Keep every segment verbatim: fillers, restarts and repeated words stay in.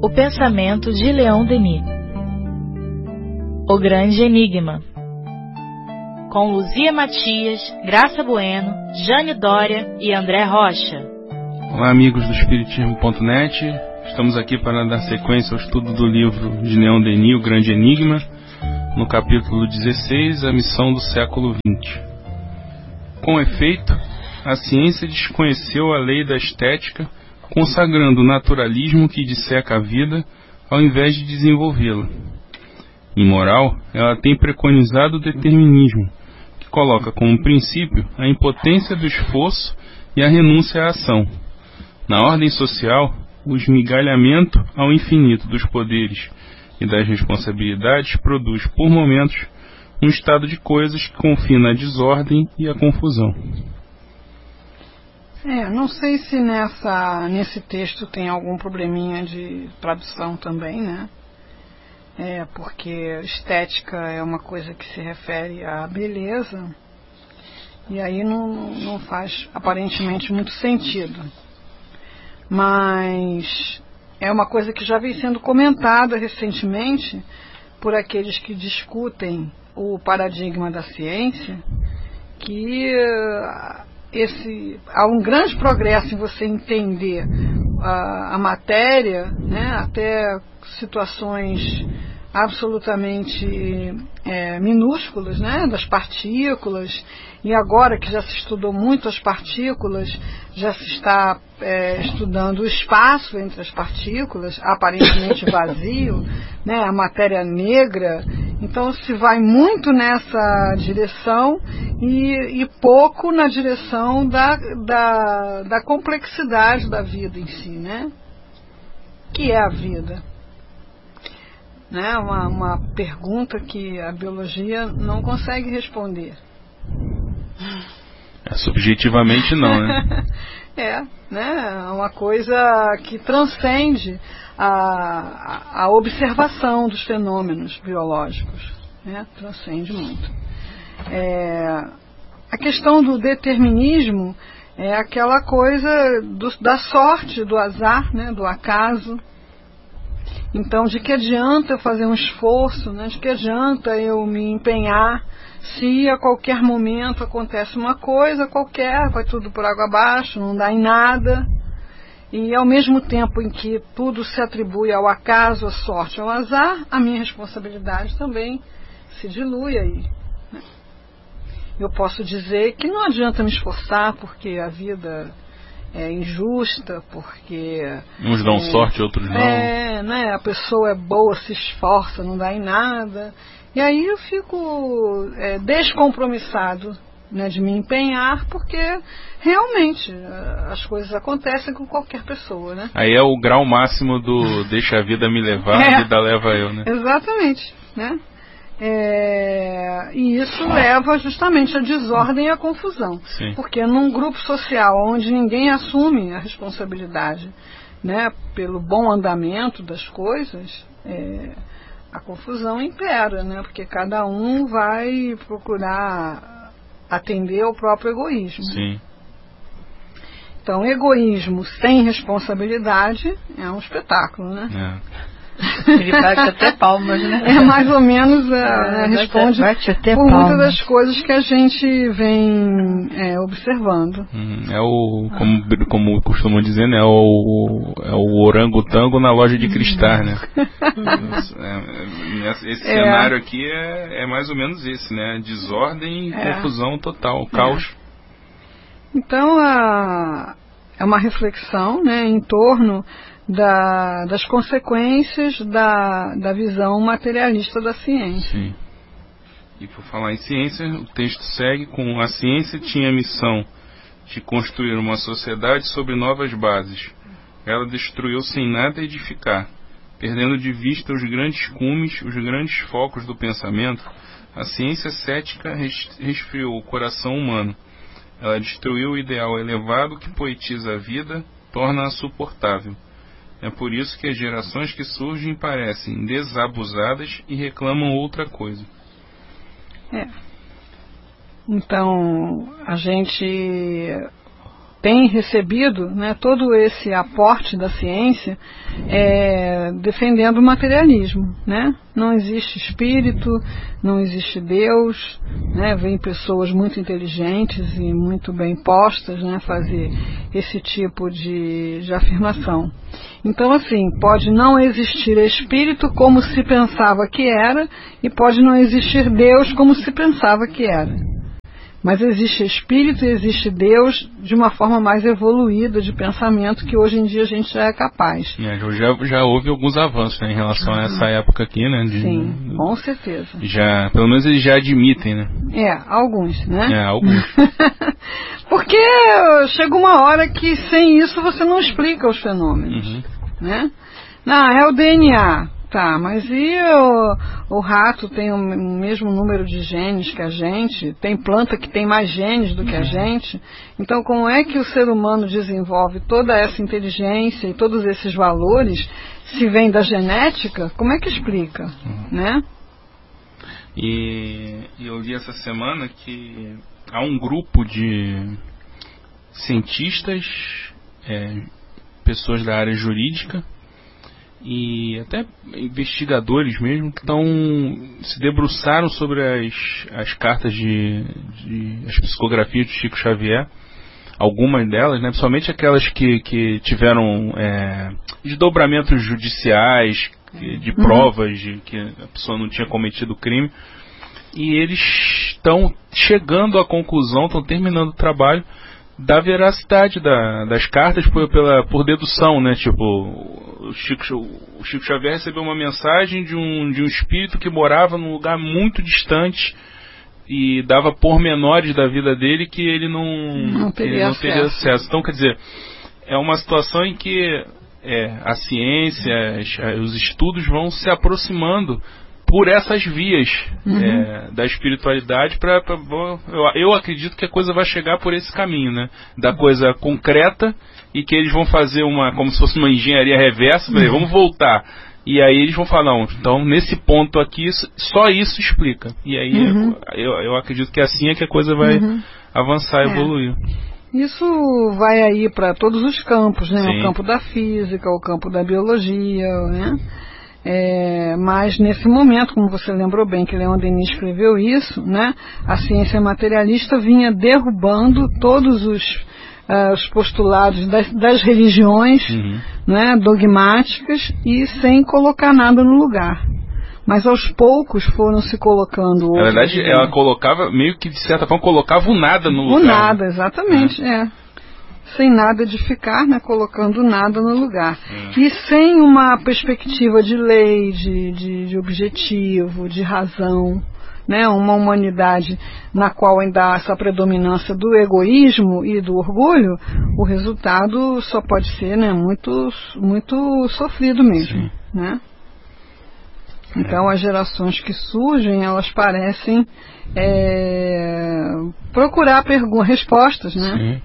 O pensamento de Leon Denis. O Grande Enigma. Com Luzia Matias, Graça Bueno, Jane Dória e André Rocha. Olá, amigos do Espiritismo ponto net. Estamos aqui para dar sequência ao estudo do livro de Leon Denis, O Grande Enigma, no capítulo dezesseis, A Missão do Século vinte. Com efeito, a ciência desconheceu a lei da estética, consagrando o naturalismo que disseca a vida, ao invés de desenvolvê-la. Em moral, ela tem preconizado o determinismo, que coloca como princípio a impotência do esforço e a renúncia à ação. Na ordem social, o esmigalhamento ao infinito dos poderes e das responsabilidades produz, por momentos, um estado de coisas que confina a desordem e a confusão. É, não sei se nessa, nesse texto tem algum probleminha de tradução também, né? É, porque estética é uma coisa que se refere à beleza, e aí não, não faz aparentemente muito sentido. Mas é uma coisa que já vem sendo comentada recentemente por aqueles que discutem o paradigma da ciência, que esse, há um grande progresso em você entender a, a matéria, né, até situações absolutamente é, minúsculas, né, das partículas, e agora que já se estudou muito as partículas, já se está é, estudando o espaço entre as partículas, aparentemente vazio, né, a matéria negra. Então se vai muito nessa direção e, e pouco na direção da, da, da complexidade da vida em si, né? Que é a vida? Né? Uma, uma pergunta que a biologia não consegue responder. É, subjetivamente não, né? É, né? Uma coisa que transcende a, a observação dos fenômenos biológicos, né? Transcende muito. É, a questão do determinismo é aquela coisa do, da sorte, do azar, né? Do acaso. Então, de que adianta eu fazer um esforço, né? De que adianta eu me empenhar se a qualquer momento acontece uma coisa qualquer, vai tudo por água abaixo, não dá em nada. E ao mesmo tempo em que tudo se atribui ao acaso, à sorte, ao azar, a minha responsabilidade também se dilui aí. Né? Eu posso dizer que não adianta me esforçar porque a vida é injusta, porque uns dão é, sorte, outros não. É, né? A pessoa é boa, se esforça, não dá em nada. E aí eu fico é, descompromissado, né, de me empenhar, porque realmente as coisas acontecem com qualquer pessoa, né? Aí é o grau máximo do deixa a vida me levar, é, a vida leva eu, né? Exatamente, né? É, e isso leva justamente à desordem e à confusão. Sim. Porque num grupo social onde ninguém assume a responsabilidade, né, pelo bom andamento das coisas, é, a confusão impera, né, porque cada um vai procurar atender ao próprio egoísmo. Sim. Então, egoísmo sem responsabilidade é um espetáculo, né? É. Ele bate até palmas, né? É mais ou menos, é, é, responde bate até por palmas. muitas das coisas que a gente vem é, observando. Hum, é o, como, como costumam dizer, né? É o, é o orangotango na loja de cristais, né? é, esse é. cenário aqui é, é mais ou menos esse, né? Desordem e é. confusão total, caos. É. Então, a, é uma reflexão, né, em torno Da, das consequências da, da visão materialista da ciência. Sim. E por falar em ciência, o texto segue com: a ciência tinha a missão de construir uma sociedade sobre novas bases. Ela destruiu sem nada edificar, perdendo de vista os grandes cumes, os grandes focos do pensamento. A ciência cética resfriou o coração humano. Ela destruiu o ideal elevado que poetiza a vida, torna-a suportável. É por isso que as gerações que surgem parecem desabusadas e reclamam outra coisa. É. Então, a gente tem recebido, né, todo esse aporte da ciência é, defendendo o materialismo, né? Não existe espírito, não existe Deus, né? Vem pessoas muito inteligentes e muito bem postas, né, fazer esse tipo de, de afirmação. Então, assim, pode não existir espírito como se pensava que era, e pode não existir Deus como se pensava que era. Mas existe espírito e existe Deus de uma forma mais evoluída de pensamento que hoje em dia a gente já é capaz. É, já, já houve alguns avanços, né, em relação a essa época aqui, né? De, Sim, com certeza. Já, pelo menos eles já admitem, né? É, alguns, né? É, alguns. Porque chega uma hora que sem isso você não explica os fenômenos, uhum. né? Não, é o D N A. Tá, mas e o, o rato tem o mesmo número de genes que a gente? Tem planta que tem mais genes do que a gente? Então, como é que o ser humano desenvolve toda essa inteligência e todos esses valores, se vem da genética? Como é que explica, uhum. né? E eu li essa semana que há um grupo de cientistas, é, pessoas da área jurídica, e até investigadores mesmo, que estão, se debruçaram sobre as, as cartas de, de as psicografias de Chico Xavier, algumas delas, né, principalmente aquelas que, que tiveram é, desdobramentos judiciais, de provas de que a pessoa não tinha cometido crime, e eles estão chegando à conclusão, estão terminando o trabalho da veracidade da, das cartas por, pela, por dedução, né? Tipo, o Chico, o Chico Xavier recebeu uma mensagem de um, de um espírito que morava num lugar muito distante e dava pormenores da vida dele que ele não, não teria, ele não acesso. teria acesso. Então, quer dizer, é uma situação em que é, a ciência, os estudos vão se aproximando por essas vias uhum. é, da espiritualidade. Pra, pra, eu, eu acredito que a coisa vai chegar por esse caminho, né? Da coisa concreta, e que eles vão fazer uma, como se fosse uma engenharia reversa, uhum. vamos voltar. E aí eles vão falar, não, então nesse ponto aqui, só isso explica. E aí uhum. eu, eu acredito que assim é que a coisa vai uhum. avançar, é. evoluir. Isso vai aí para todos os campos, né? Sim. O campo da física, o campo da biologia, né? É, mas nesse momento, como você lembrou bem que Leon Denis escreveu isso, né, a ciência materialista vinha derrubando todos os, uh, os postulados das, das religiões uhum. né, dogmáticas, e sem colocar nada no lugar. Mas aos poucos foram se colocando. Na verdade, ela colocava, meio que de certa forma, colocava o nada no lugar. O nada, exatamente, é. é. Sem nada edificar, né, colocando nada no lugar. Hum. E sem uma perspectiva de lei, de, de, de objetivo, de razão, né, uma humanidade na qual ainda há essa predominância do egoísmo e do orgulho, o resultado só pode ser, né, muito, muito sofrido mesmo. Sim. Né? Então, é. as gerações que surgem, elas parecem é, procurar pergun- respostas, né? Sim.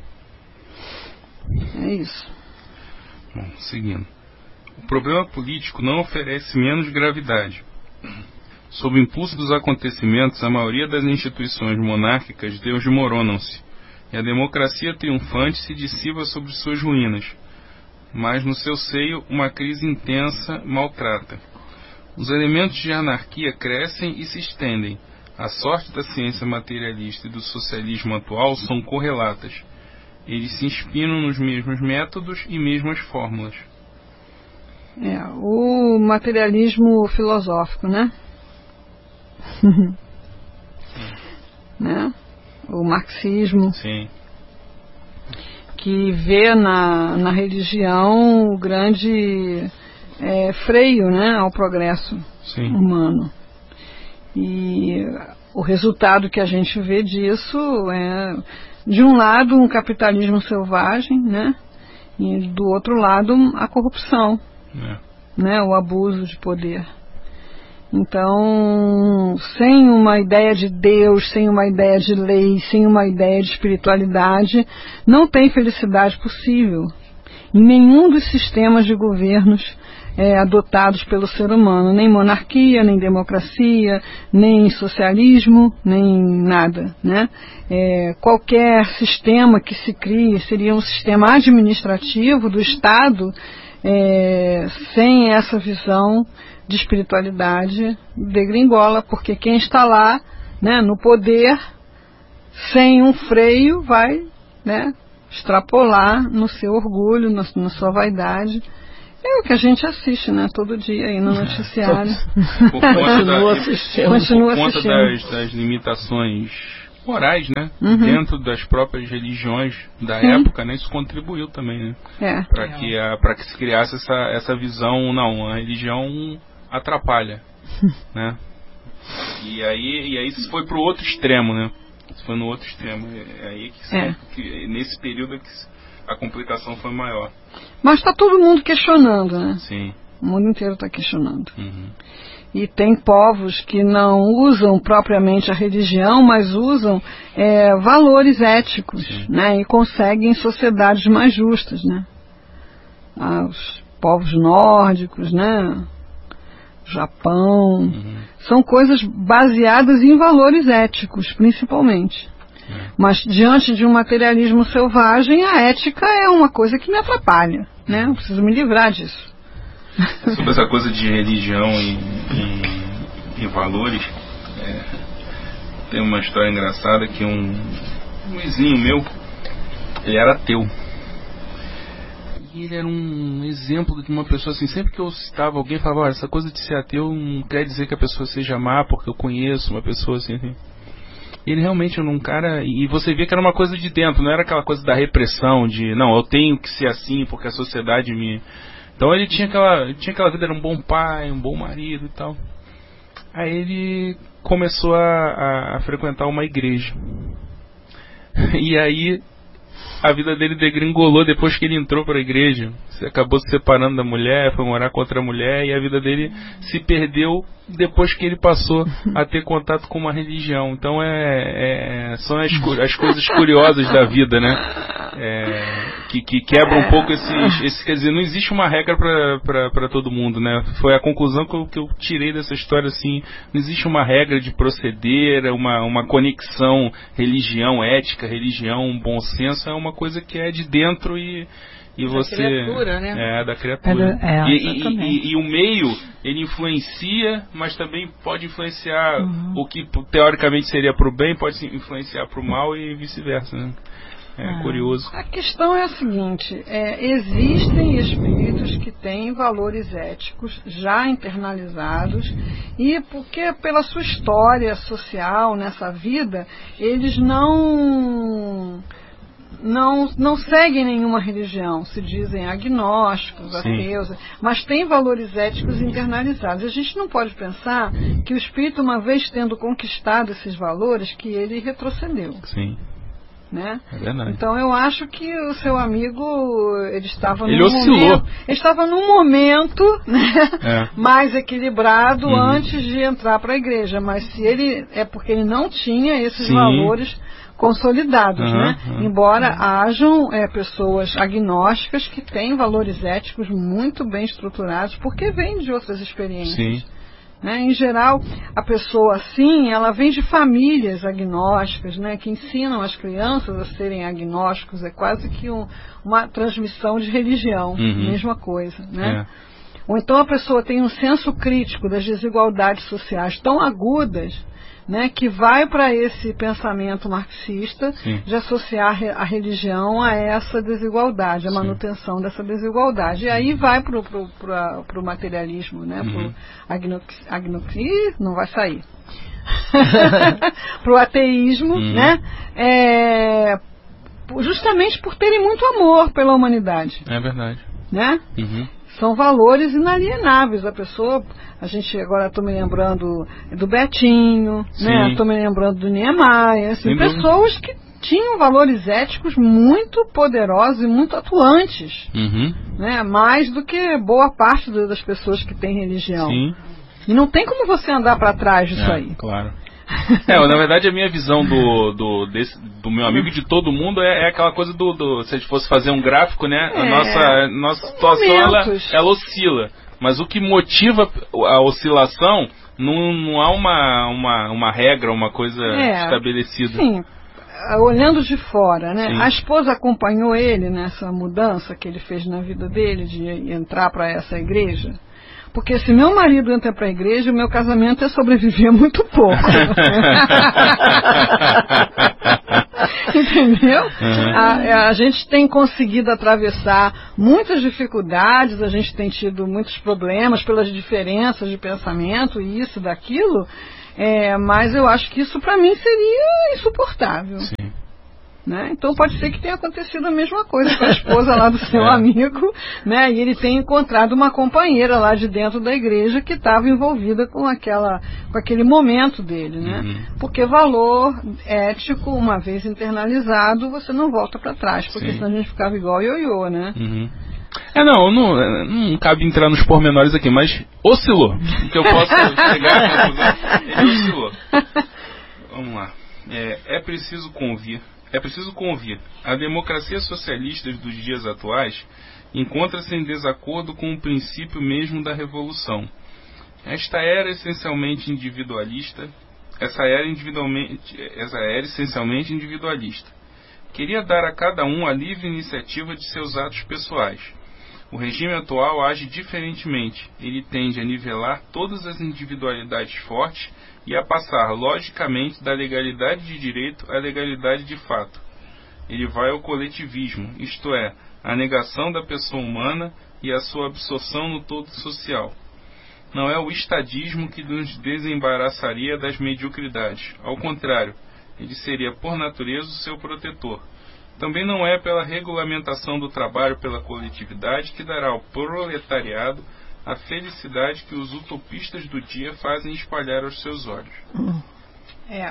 É isso. Bom, seguindo. O problema político não oferece menos gravidade. Sob o impulso dos acontecimentos, a maioria das instituições monárquicas desmoronam-se, e a democracia triunfante se dissipa sobre suas ruínas. Mas no seu seio, uma crise intensa maltrata. Os elementos de anarquia crescem e se estendem. A sorte da ciência materialista e do socialismo atual são correlatas. Eles se inspiram nos mesmos métodos e mesmas fórmulas. É, o materialismo filosófico, né? né? O marxismo. Sim. Que vê na, na religião o grande é, freio, né, ao progresso Sim. humano. E o resultado que a gente vê disso é, de um lado, um capitalismo selvagem, né? E do outro lado, a corrupção, é. né? O abuso de poder. Então, sem uma ideia de Deus, sem uma ideia de lei, sem uma ideia de espiritualidade, não tem felicidade possível. em nenhum dos sistemas de governos é, adotados pelo ser humano, nem monarquia, nem democracia, nem socialismo, nem nada, né? É, qualquer sistema que se crie seria um sistema administrativo do Estado, é, sem essa visão de espiritualidade degringola, porque quem está lá, né, no poder, sem um freio, vai, né, extrapolar no seu orgulho, na, na sua vaidade. É o que a gente assiste, né, todo dia aí no noticiário. Por conta, Continua da, assistindo. Continua por conta assistindo. das, das limitações morais, né, Uhum. dentro das próprias religiões da Sim. época, né, isso contribuiu também, né, É. para que, a, para que se criasse essa, essa visão, não, a religião atrapalha, né, e aí, e aí isso foi pro outro extremo, né, isso foi no outro extremo, é aí que, se, É. que nesse período é que a complicação foi maior. Mas está todo mundo questionando, né? Sim. O mundo inteiro está questionando. Uhum. E tem povos que não usam propriamente a religião, mas usam é, valores éticos, Sim. né? E conseguem sociedades mais justas, né? Ah, os povos nórdicos, né? Japão, Uhum. são coisas baseadas em valores éticos, principalmente. É. Mas diante de um materialismo selvagem, a ética é uma coisa que me atrapalha, né? Eu preciso me livrar disso. Sobre essa coisa de religião e, e, e valores, é, tem uma história engraçada que um, um vizinho meu, ele era ateu. E ele era um exemplo de uma pessoa assim, sempre que eu citava alguém, falava, olha, essa coisa de ser ateu não quer dizer que a pessoa seja má, porque eu conheço uma pessoa assim, assim. Ele realmente era um cara, e você via que era uma coisa de dentro, não era aquela coisa da repressão, de, não, eu tenho que ser assim porque a sociedade me... Então ele tinha aquela, tinha aquela vida, era um bom pai, um bom marido e tal. Aí ele começou a, a, a frequentar uma igreja. E aí a vida dele degringolou depois que ele entrou para a igreja. Você acabou se separando da mulher, foi morar com outra mulher, e a vida dele se perdeu depois que ele passou a ter contato com uma religião. Então é, é, são as, as coisas curiosas da vida, né? É, que, que quebram um pouco esses, esse, quer dizer, não existe uma regra para todo mundo, né? Foi a conclusão que eu, que eu tirei dessa história, assim, não existe uma regra de proceder, uma, uma conexão religião, ética, religião, bom senso, é uma coisa que é de dentro e e da você criatura, né? é da criatura. É, é, e, e, e, e o meio ele influencia, mas também pode influenciar uhum. o que teoricamente seria para o bem, pode influenciar para o mal e vice-versa, né? É ah. curioso. A questão é a seguinte: é, existem espíritos que têm valores éticos já internalizados e porque pela sua história social nessa vida eles não Não, não seguem nenhuma religião, se dizem agnósticos, Sim. ateus, mas têm valores éticos internalizados. A gente não pode pensar que o espírito, uma vez tendo conquistado esses valores, que ele retrocedeu. Sim. Né? É verdade. Então eu acho que o seu amigo ele estava ele num oscilou. momento, ele estava num momento, né, é. mais equilibrado uhum. antes de entrar para a igreja, mas se ele é porque ele não tinha esses Sim. valores consolidados, uhum, né? Uhum. Embora hajam é, pessoas agnósticas que têm valores éticos muito bem estruturados, porque vêm de outras experiências. Sim. Né? Em geral, a pessoa assim, ela vem de famílias agnósticas, né? Que ensinam as crianças a serem agnósticos, é quase que um, uma transmissão de religião, uhum. mesma coisa, né? É. Ou então a pessoa tem um senso crítico das desigualdades sociais tão agudas, né, que vai para esse pensamento marxista Sim. de associar a religião a essa desigualdade, a Sim. manutenção dessa desigualdade. E aí vai para o materialismo, né, uhum. para o agnoxi, não vai sair. Para o ateísmo, uhum. né, é, justamente por terem muito amor pela humanidade. É verdade. Né? Uhum. São valores inalienáveis. A pessoa, a gente agora estou me lembrando do Betinho, né? Estou me lembrando do Niemeyer, assim, pessoas que tinham valores éticos muito poderosos e muito atuantes, uhum. né? Mais do que boa parte das pessoas que têm religião. Sim. E não tem como você andar para trás disso é, aí. Claro. É, na verdade a minha visão do, do, desse, do meu amigo e de todo mundo é, é aquela coisa do, do... Se a gente fosse fazer um gráfico, né? É, a nossa, nossa situação, ela, ela oscila. Mas o que motiva a oscilação não, não há uma, uma, uma regra, uma coisa é, estabelecida. Sim. Olhando de fora, né? Sim. A esposa acompanhou ele nessa mudança que ele fez na vida dele de entrar para essa igreja. Porque se meu marido entra para a igreja, o meu casamento é sobreviver muito pouco. Entendeu? Uhum. A, a gente tem conseguido atravessar muitas dificuldades, a gente tem tido muitos problemas pelas diferenças de pensamento, e isso, daquilo, é, mas eu acho que isso para mim seria insuportável. Sim. Né? Então pode ser que tenha acontecido a mesma coisa com a esposa lá do seu é. amigo, né? E ele tenha encontrado uma companheira lá de dentro da igreja que estava envolvida com, aquela, com aquele momento dele, né? Uhum. Porque valor ético, uma vez internalizado, você não volta para trás, porque Sim. senão a gente ficava igual ioiô, né? Uhum. É, não, não, não cabe entrar nos pormenores aqui, mas oscilou. O que eu posso chegar a ele oscilou. Vamos lá. É, é preciso convir É preciso convir. A democracia socialista dos dias atuais encontra-se em desacordo com o princípio mesmo da revolução. Esta era essencialmente individualista. Essa era, individualmente, essa era essencialmente individualista. Queria dar a cada um a livre iniciativa de seus atos pessoais. O regime atual age diferentemente. Ele tende a nivelar todas as individualidades fortes e a passar, logicamente, da legalidade de direito à legalidade de fato. Ele vai ao coletivismo, isto é, a negação da pessoa humana e a sua absorção no todo social. Não é o estadismo que nos desembaraçaria das mediocridades. Ao contrário, ele seria, por natureza, o seu protetor. Também não é pela regulamentação do trabalho pela coletividade que dará ao proletariado a felicidade que os utopistas do dia fazem espalhar aos seus olhos. É.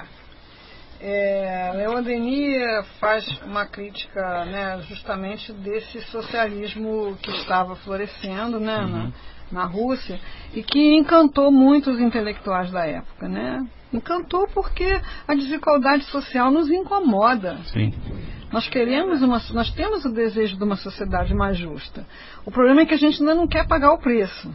é Leon Denis faz uma crítica, né, justamente desse socialismo que estava florescendo, né, uhum. na, na Rússia, e que encantou muitos intelectuais da época, né? Encantou porque a desigualdade social nos incomoda. Sim. Nós queremos uma, nós temos o desejo de uma sociedade mais justa. O problema é que a gente ainda não quer pagar o preço.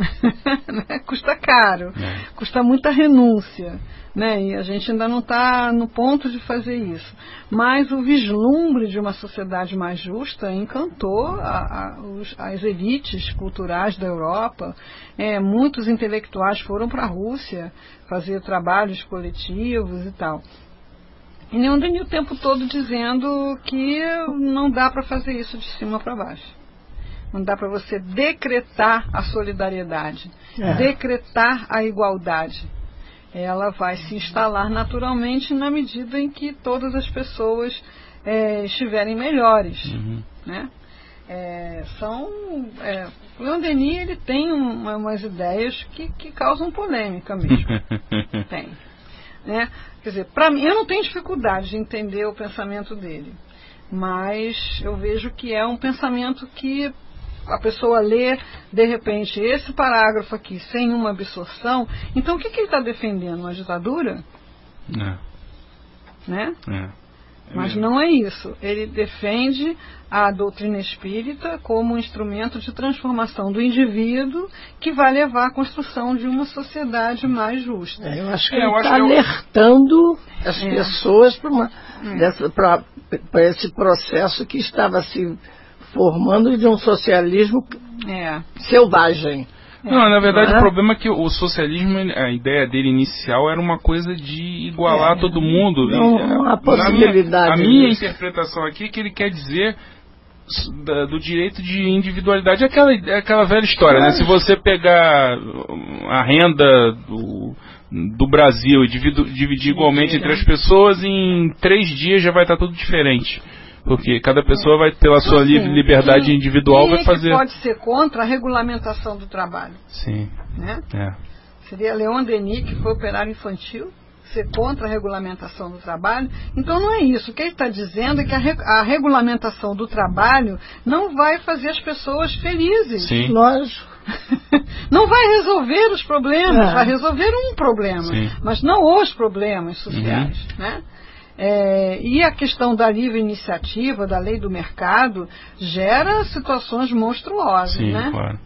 É. Custa caro, é. custa muita renúncia, né? E a gente ainda não está no ponto de fazer isso. Mas o vislumbre de uma sociedade mais justa encantou a, a, os, as elites culturais da Europa. É, muitos intelectuais foram para a Rússia fazer trabalhos coletivos e tal. E Leon Denis o tempo todo dizendo que não dá para fazer isso de cima para baixo. Não dá para você decretar a solidariedade, é. decretar a igualdade. Ela vai se instalar naturalmente na medida em que todas as pessoas é, estiverem melhores. Uhum. Né? É, são, é, Leon Denis ele tem uma, umas ideias que, que causam polêmica mesmo. Tem. Né? Quer dizer, para mim, eu não tenho dificuldade de entender o pensamento dele, mas eu vejo que é um pensamento que a pessoa lê, de repente, esse parágrafo aqui, sem uma absorção. Então, o que, que ele está defendendo? Uma ditadura? Não. Né? É. É Mas mesmo. Não é isso. Ele defende a doutrina espírita como um instrumento de transformação do indivíduo que vai levar à construção de uma sociedade mais justa. É, eu acho que é, ele está eu... alertando as é. pessoas para é. esse processo que estava se formando de um socialismo é. selvagem. Não, na verdade é? o problema é que o socialismo, a ideia dele inicial era uma coisa de igualar é. todo mundo. Não, não há possibilidade. A minha, a minha interpretação aqui é que ele quer dizer da, do direito de individualidade. É aquela, é aquela velha história, né? Se você pegar a renda do, do Brasil e dividir, dividir igualmente entre as pessoas, em três dias já vai estar tudo diferente. Porque cada pessoa vai, pela sua assim, liberdade quem, individual, quem vai fazer... Quem pode ser contra a regulamentação do trabalho? Sim. Né? É. Seria Leon Denis, que foi operário infantil, ser contra a regulamentação do trabalho. Então não é isso. O que ele está dizendo é que a, re, a regulamentação do trabalho não vai fazer as pessoas felizes. Sim. Lógico. Não vai resolver os problemas, é. vai resolver um problema, Sim. mas não os problemas sociais, uhum. né? É, e a questão da livre iniciativa, da lei do mercado, gera situações monstruosas, Sim, né? Claro.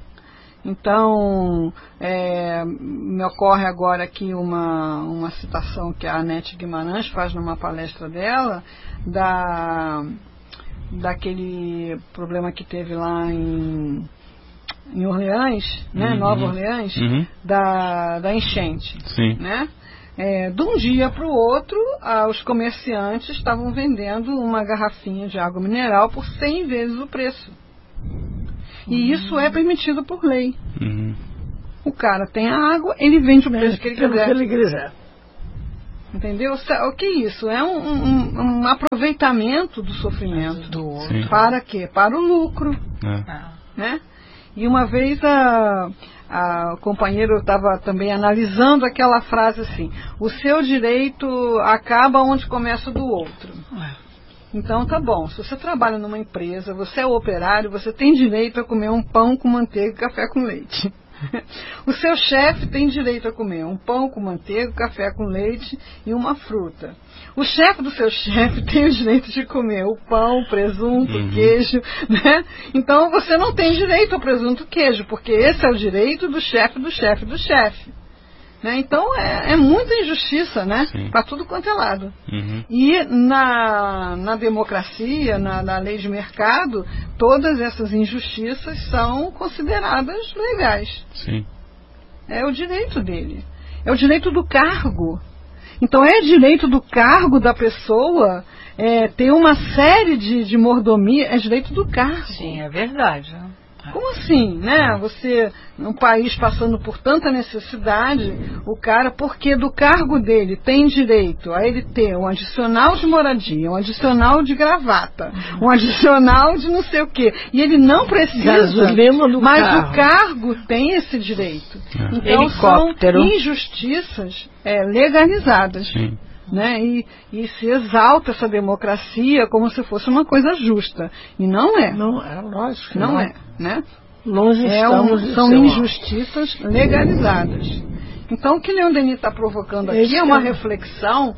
Então, é, me ocorre agora aqui uma, uma citação que a Anete Guimarães faz numa palestra dela, da, daquele problema que teve lá em, em Orleans, né, uhum. Nova Orleans, uhum. da, da enchente. Sim. Né? É, de um dia para o outro, ah, os comerciantes estavam vendendo uma garrafinha de água mineral por cem vezes o preço. E isso é permitido por lei. Uhum. O cara tem a água, ele vende o preço que ele Pelo quiser. que ele quiser. Entendeu? O que é isso? É um, um, um aproveitamento do sofrimento. Do outro. Sim. Para quê? Para o lucro. É. Né? E uma vez a, a o companheiro estava também analisando aquela frase assim: o seu direito acaba onde começa o do outro. Então tá bom, se você trabalha numa empresa, você é operário, você tem direito a comer um pão com manteiga e café com leite. O seu chefe tem direito a comer um pão com manteiga, café com leite e uma fruta. O chefe do seu chefe tem o direito de comer o pão, o presunto, uhum. o queijo, né? Então você não tem direito ao presunto e queijo, porque esse é o direito do chefe do chefe do chefe. Né? Então é, é muita injustiça, né? Para tudo quanto é lado. Uhum. E na, na democracia, na, na lei de mercado, todas essas injustiças são consideradas legais. Sim. É o direito dele. É o direito do cargo. Então é direito do cargo da pessoa é, ter uma série de, de mordomia, é direito do cargo. Sim, é verdade. Né? Como assim, né? Você, num país passando por tanta necessidade, o cara, porque do cargo dele tem direito a ele ter um adicional de moradia, um adicional de gravata, um adicional de não sei o quê, e ele não precisa, do mas carro. o cargo tem esse direito. É. Então Helicóptero. são injustiças é, legalizadas. Sim. Né? E, e se exalta essa democracia como se fosse uma coisa justa. E não é. Não é, lógico. Não, não é. Né? Longe É estamos um, de são ser injustiças legalizadas. Então o que Leon Denis está provocando aqui Esse é uma é- reflexão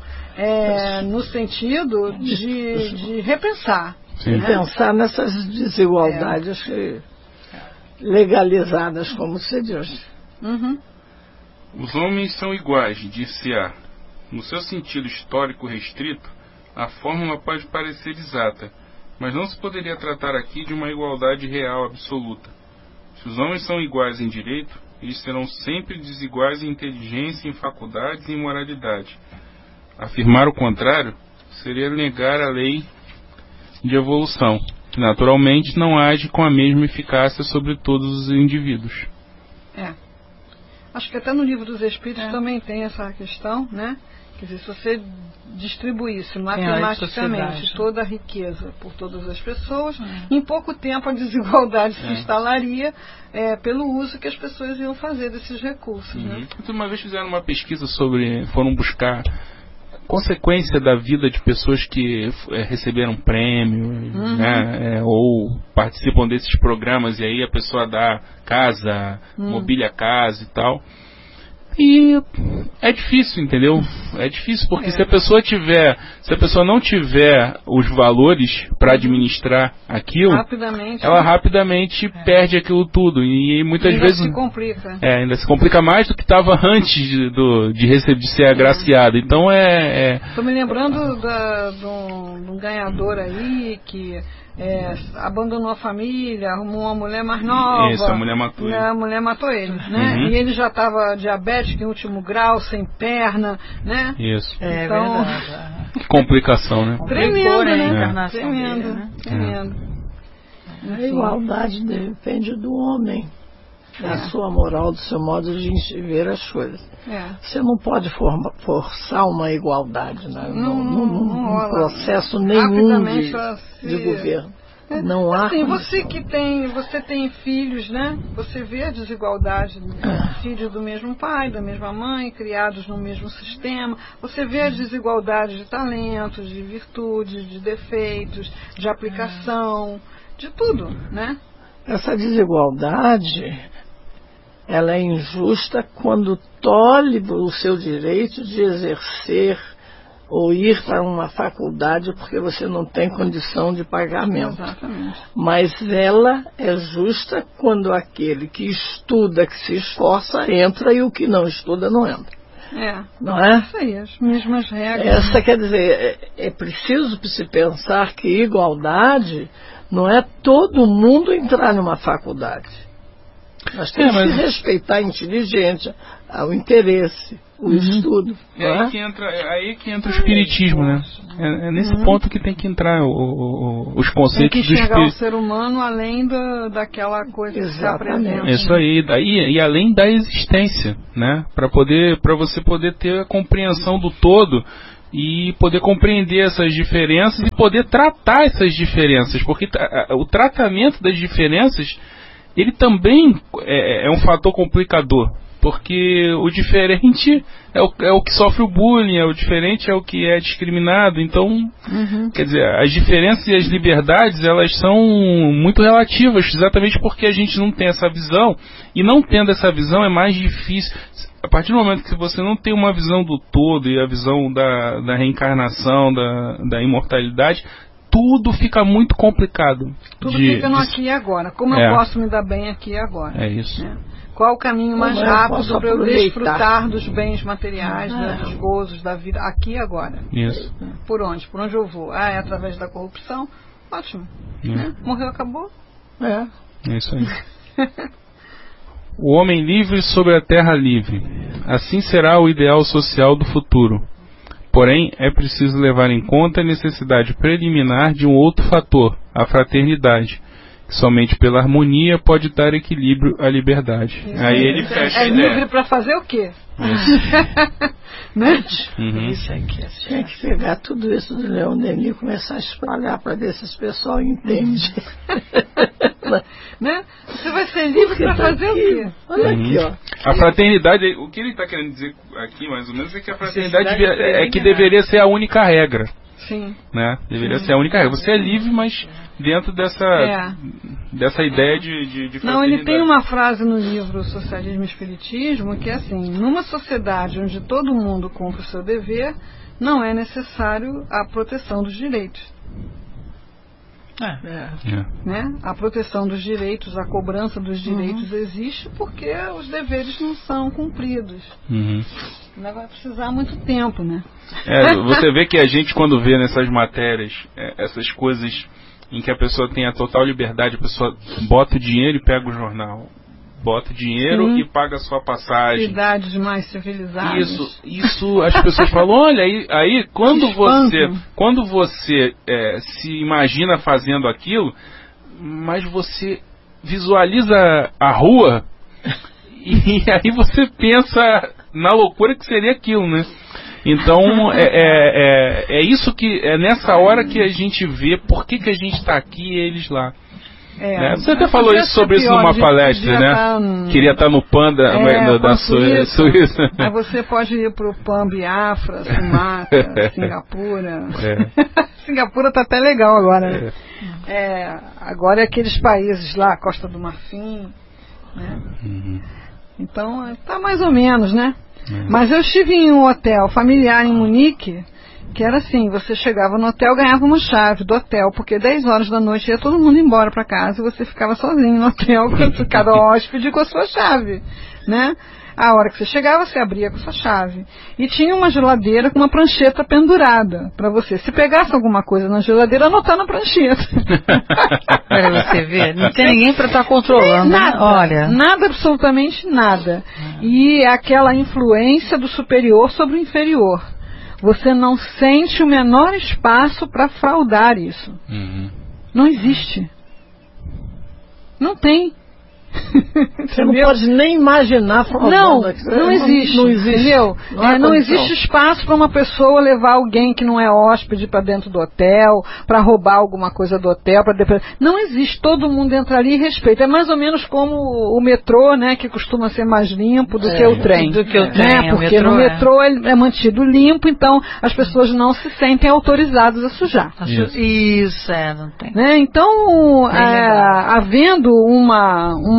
é, no sentido de, de repensar. Sim. E pensar nessas desigualdades que- legalizadas, como se diz. Uhum. Os homens são iguais, disse A. No seu sentido histórico restrito, a fórmula pode parecer exata, mas não se poderia tratar aqui de uma igualdade real absoluta. Se os homens são iguais em direito, eles serão sempre desiguais em inteligência, em faculdades e em moralidade. Afirmar o contrário seria negar a lei de evolução, que naturalmente não age com a mesma eficácia sobre todos os indivíduos. É. Acho que até no Livro dos Espíritos É. também tem essa questão, né? Quer dizer, se você distribuísse a matematicamente sociedade. toda a riqueza por todas as pessoas, É. em pouco tempo a desigualdade se É. instalaria é, pelo uso que as pessoas iam fazer desses recursos. Uhum. Né? Então, uma vez fizeram uma pesquisa sobre, foram buscar consequência da vida de pessoas que é, receberam prêmio, Uhum. né, é, ou participam desses programas, e aí a pessoa dá casa, Uhum. mobília casa e tal. E é difícil, entendeu? É difícil, porque É. se a pessoa tiver, se a pessoa não tiver os valores para administrar aquilo, Rapidamente. ela rapidamente perde aquilo tudo. E muitas ainda vezes se complica. é, ainda se complica mais do que estava antes de, do, de, receber, de ser agraciado. Então é. Estou me lembrando da, de, um, de um ganhador aí que é, abandonou a família, arrumou uma mulher mais nova. Isso, a mulher matou né, ele. A mulher matou ele, né? Uhum. E ele já estava diabético em último grau, sem perna, né? Isso. É Então- verdade. Que complicação, né? Tremendo, né, a né? encarnação Tremendo, dele, né? tremendo. A igualdade depende do homem, da É. sua moral, do seu modo de ver as coisas. É. Você não pode forma- forçar uma igualdade, né? Não, num, não, num- não num rola. processo nenhum Rapidamente de, ela se- de governo. Não há Assim, condição. você que tem, você tem filhos, né? Você vê a desigualdade, né? Filhos do mesmo pai, da mesma mãe, criados no mesmo sistema. Você vê a desigualdade de talentos, de virtudes, de defeitos, de aplicação, de tudo, né? Essa desigualdade ela é injusta quando tolhe o seu direito de exercer ou ir para uma faculdade porque você não tem condição de pagamento. Exatamente. Mas ela é justa quando aquele que estuda, que se esforça, entra e o que não estuda não entra. É, não é? Isso aí, as mesmas regras. Essa, né? Quer dizer, é, é preciso se pensar que igualdade não é todo mundo entrar numa faculdade. Nós temos é, mas... que respeitar a inteligência, o interesse, o uhum. estudo. É aí, é? Que entra, é aí que entra o espiritismo, né? É, é nesse uhum. ponto que tem que entrar o, o, o, os conceitos do espírito. Tem que enxergar o ser humano além do, daquela coisa Exatamente. que se apresenta. Isso aí, daí, e além da existência, né? Para poder, para você poder ter a compreensão do todo e poder compreender essas diferenças e poder tratar essas diferenças, porque o tratamento das diferenças ele também é, é um fator complicador, porque o diferente é o, é o que sofre o bullying, é o diferente é o que é discriminado. Então, uhum. quer dizer, as diferenças e as liberdades, elas são muito relativas, exatamente porque a gente não tem essa visão, e não tendo essa visão é mais difícil. A partir do momento que você não tem uma visão do todo e a visão da, da reencarnação, da, da imortalidade, tudo fica muito complicado. Tudo de, fica no de... aqui e agora. Como é. eu posso me dar bem aqui e agora? É isso. Né? Qual o caminho mais Como rápido para eu aproveitar. desfrutar dos bens materiais, Ah. dos gozos da vida aqui e agora? Isso. Por onde? Por onde eu vou? Ah, é através da corrupção? Ótimo. É. Né? Morreu, acabou? É. É isso aí. O homem livre sobre a terra livre. Assim será o ideal social do futuro. Porém, é preciso levar em conta a necessidade preliminar de um outro fator, a fraternidade, que somente pela harmonia pode dar equilíbrio à liberdade. Isso. Aí ele fecha é a ideia. livre para fazer o quê? Né? Uhum. Isso aqui, tinha que pegar tudo isso do Leon Denis e começar a espalhar para ver se esse pessoal entende. Né? Você vai ser livre para tá fazer aqui. o quê? Olha Uhum. aqui, ó. A fraternidade, o que ele está querendo dizer aqui, mais ou menos, é que a fraternidade é que deveria ser a única regra. Sim. Né? Deveria Sim. ser a única regra. Você é livre, mas dentro dessa, é. dessa ideia de, de, de Não, ele tem uma frase no livro Socialismo e Espiritismo que é assim: numa sociedade onde todo mundo cumpre o seu dever, não é necessário a proteção dos direitos. É. É. Né? A proteção dos direitos, a cobrança dos direitos uhum. existe porque os deveres não são cumpridos. Uhum. Não vai precisar muito tempo, né? É, você vê que a gente, quando vê nessas matérias, é, essas coisas em que a pessoa tem a total liberdade, a pessoa bota o dinheiro e pega o jornal, bota o dinheiro Sim. e paga a sua passagem. Cidades mais civilizadas. Isso, isso as pessoas falam, olha, aí, aí quando você, quando você é, se imagina fazendo aquilo, mas você visualiza a rua e aí você pensa na loucura que seria aquilo, né? Então, é, é, é, é isso que, é nessa hora que a gente vê por que, que a gente está aqui e eles lá. É, né? Você até falou isso sobre isso numa palestra, né? Tá no... Queria estar no Panda é, no, da Suíça. Suíça. Aí você pode ir para o Pan Biafra, Sumatra, Singapura. É. Singapura está até legal agora, né? É. É, agora é aqueles países lá, Costa do Marfim, né? Uhum. Então, está mais ou menos, né? Uhum. Mas eu estive em um hotel familiar em Munique, que era assim, você chegava no hotel, ganhava uma chave do hotel, porque dez horas da noite ia todo mundo embora para casa e você ficava sozinho no hotel, com cada hóspede com a sua chave, né? A hora que você chegava, você abria com sua chave. E tinha uma geladeira com uma prancheta pendurada para você, se pegasse alguma coisa na geladeira, anotar na prancheta. Para você ver, não tem ninguém para estar tá controlando. Nada, né? Olha. Nada, absolutamente nada. E aquela influência do superior sobre o inferior. Você não sente o menor espaço para fraudar isso. Uhum. Não existe. Não tem. Você não pode nem imaginar fraudando. Não, não existe. Não, não existe. Entendeu? Não, é, não existe espaço para uma pessoa levar alguém que não é hóspede para dentro do hotel, para roubar alguma coisa do hotel. Pra depois... Não existe. Todo mundo entra ali e respeita. É mais ou menos como o metrô, né, que costuma ser mais limpo do é, que o trem. Do que o trem. Né? Porque metrô no metrô é... é mantido limpo, então as pessoas não se sentem autorizadas a sujar. Isso, Isso é, não tem. Né? Então, é, havendo uma, uma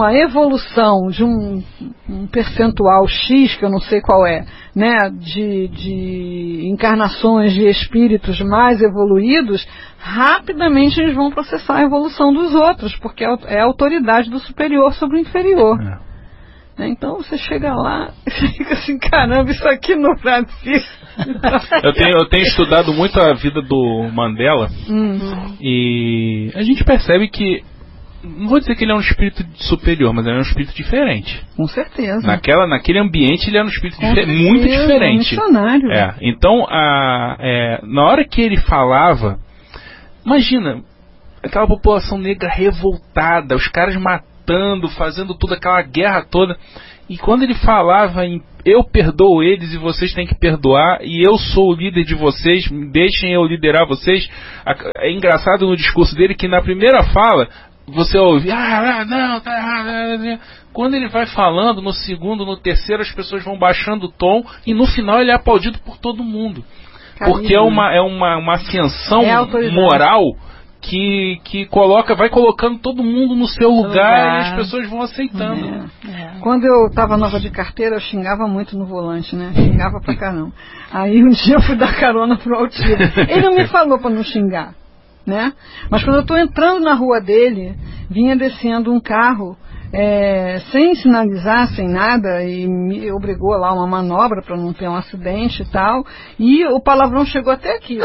uma evolução de um, um percentual X, que eu não sei qual é, né, de, de encarnações de espíritos mais evoluídos, rapidamente eles vão processar a evolução dos outros, porque é a autoridade do superior sobre o inferior. É. Então você chega lá e fica assim, caramba, isso aqui no Brasil. Eu tenho, eu tenho estudado muito a vida do Mandela, uhum. E a gente percebe que, não vou dizer que ele é um espírito superior, mas ele é um espírito diferente. Com certeza. Naquela, naquele ambiente ele é um espírito difer- muito diferente. Missionário. É, então, a, é, na hora que ele falava, imagina, aquela população negra revoltada, os caras matando, fazendo toda aquela guerra toda, e quando ele falava em eu perdoo eles e vocês têm que perdoar, e eu sou o líder de vocês, deixem eu liderar vocês, é engraçado no discurso dele que na primeira fala você ouve, ah, não, tá errado. Quando ele vai falando, no segundo, no terceiro, as pessoas vão baixando o tom, e no final ele é aplaudido por todo mundo. Carinho, porque é uma, é uma, uma ascensão é moral que, que coloca, vai colocando todo mundo no seu lugar, lugar. E as pessoas vão aceitando. É. É. Quando eu estava nova de carteira, eu xingava muito no volante, né? Xingava pra caramba. Aí um dia eu fui dar carona pro altivo. Ele não me falou para não xingar, né? Mas quando eu estou entrando na rua dele, vinha descendo um carro é, sem sinalizar, sem nada, e me obrigou lá uma manobra para não ter um acidente e tal, e o palavrão chegou até aqui.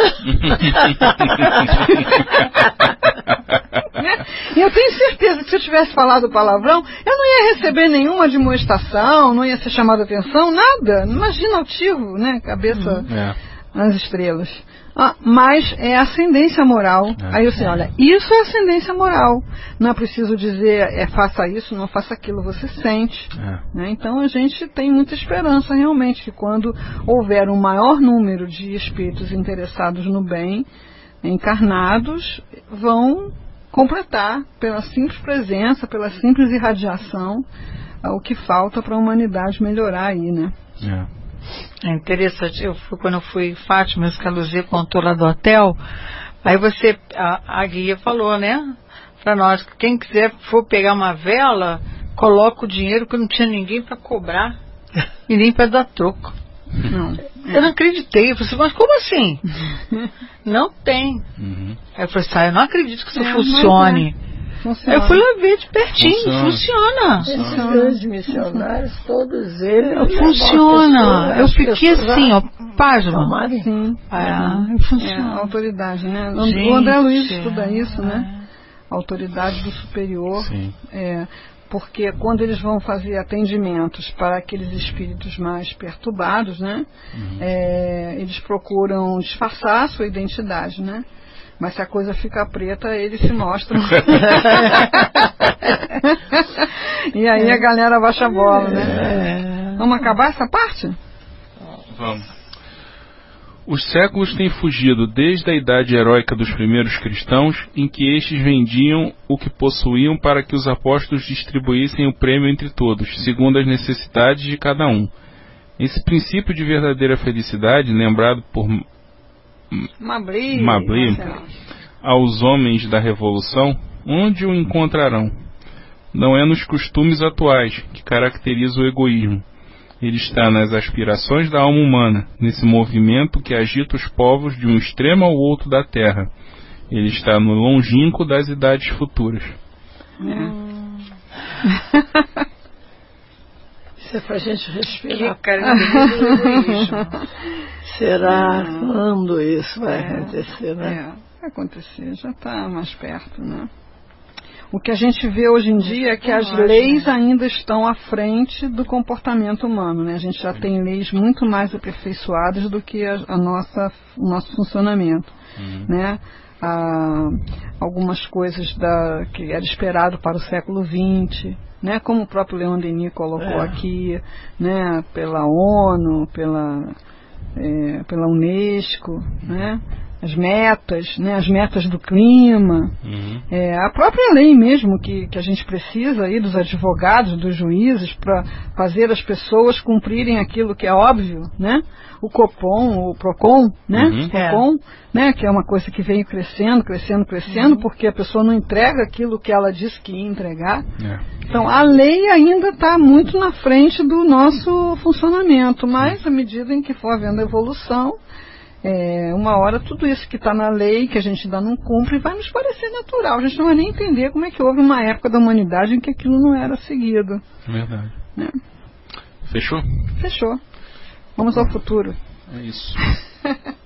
Né? E eu tenho certeza que se eu tivesse falado palavrão, eu não ia receber nenhuma admoestação, não ia ser chamado a atenção, nada. Imagina altivo, né? Cabeça uhum. é. nas estrelas. Ah, mas é ascendência moral. É. Aí eu sei, olha, isso é ascendência moral. Não é preciso dizer, é, faça isso, não faça aquilo, você sente. É. Né? Então a gente tem muita esperança realmente que quando houver um maior número de espíritos interessados no bem, encarnados, vão completar pela simples presença, pela simples irradiação, o que falta para a humanidade melhorar aí, né? É. É interessante, eu fui, quando eu fui em Fátima, que a Luzia contou lá do hotel, aí você, a, a guia falou, né, para nós, que quem quiser for pegar uma vela, coloca o dinheiro que não tinha ninguém para cobrar e nem para dar troco. Não. Eu não acreditei, eu falei assim, mas como assim? Não tem. Uhum. Aí eu falei assim, ah, eu não acredito que isso é, funcione. Funciona. Eu fui lá ver de pertinho, funciona. funciona. Esses grandes missionários, todos eles. Funciona. Eu fiquei assim, ó, pasma. Sim. É, funciona. É, a autoridade, né? Gente, o André Luiz estuda isso, né? A autoridade do superior. Sim. É, porque quando eles vão fazer atendimentos para aqueles espíritos mais perturbados, né? Uhum. É, eles procuram disfarçar a sua identidade, né? Mas se a coisa fica preta, eles se mostram. E aí a galera baixa a bola, né? Vamos acabar essa parte? Vamos. Os séculos têm fugido desde a idade heróica dos primeiros cristãos, em que estes vendiam o que possuíam para que os apóstolos distribuíssem o prêmio entre todos, segundo as necessidades de cada um. Esse princípio de verdadeira felicidade, lembrado por Mably, Mably aos homens da Revolução, onde o encontrarão? Não é nos costumes atuais que caracteriza o egoísmo. Ele está nas aspirações da alma humana, nesse movimento que agita os povos de um extremo ao outro da Terra. Ele está no longínquo das idades futuras. Hum. Isso é pra gente respirar. Que cara de Será quando isso vai é, acontecer, né? É, vai acontecer, já está mais perto, né? O que a gente vê hoje em dia é que as leis ainda estão à frente do comportamento humano, né? A gente já tem leis muito mais aperfeiçoadas do que a, a nossa, o nosso funcionamento, uhum. né? Ah, algumas coisas da, que era esperado para o século vinte, né? Como o próprio Leon Denis colocou é. aqui, né? Pela ONU, pela, é, pela Unesco, né? As metas, né, as metas do clima, uhum. é, a própria lei mesmo que, que a gente precisa aí dos advogados, dos juízes, para fazer as pessoas cumprirem aquilo que é óbvio, né? O Copom, o Procon, né? Uhum. Procon, é. né? Que é uma coisa que vem crescendo, crescendo, crescendo, uhum. porque a pessoa não entrega aquilo que ela disse que ia entregar. É. Então, a lei ainda está muito na frente do nosso funcionamento, mas à medida em que for havendo evolução, é, uma hora tudo isso que está na lei, que a gente ainda não cumpre, vai nos parecer natural. A gente não vai nem entender como é que houve uma época da humanidade em que aquilo não era seguido. Verdade. Né? Fechou? Fechou. Vamos ao futuro. É isso.